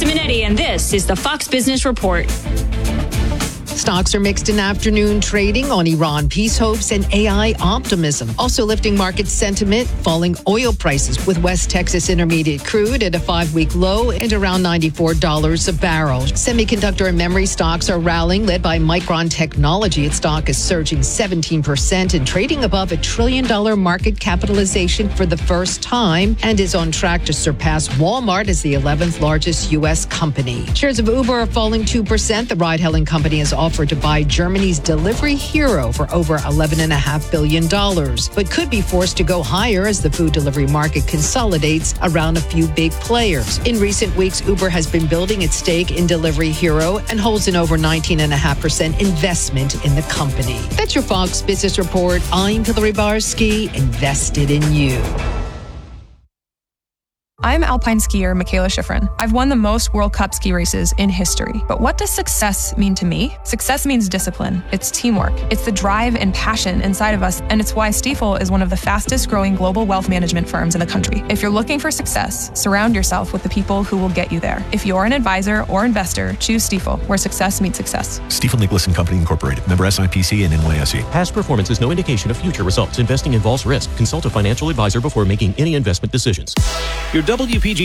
Simonetti, and this is the Fox Business Report. Stocks are mixed in afternoon trading on Iran peace hopes and AI optimism. Also lifting market sentiment, falling oil prices with West Texas Intermediate crude at a 5-week low and around $94 a barrel. Semiconductor and memory stocks are rallying, led by Micron Technology. Its stock is surging 17% and trading above $1 trillion market capitalization for the first time and is on track to surpass Walmart as the 11th largest U.S. company. Shares of Uber are falling 2%. The ride-hailing company has offered to buy Germany's Delivery Hero for over $11.5 billion, but could be forced to go higher as the food delivery market consolidates around a few big players. In recent weeks, Uber has been building its stake in Delivery Hero and holds an over 19.5% investment in the company. That's your Fox Business Report. I'm Hillary Barsky, invested in you. I'm alpine skier Michaela Schifrin. I've won the most World Cup ski races in history. But what does success mean to me? Success means discipline. It's teamwork. It's the drive and passion inside of us, and it's why Stifel is one of the fastest growing global wealth management firms in the country. If you're looking for success, surround yourself with the people who will get you there. If you're an advisor or investor, choose Stifel, where success meets success. Stifel Nicolaus & Company Incorporated. Member SIPC and NYSE. Past performance is no indication of future results. Investing involves risk. Consult a financial advisor before making any investment decisions. Your WPG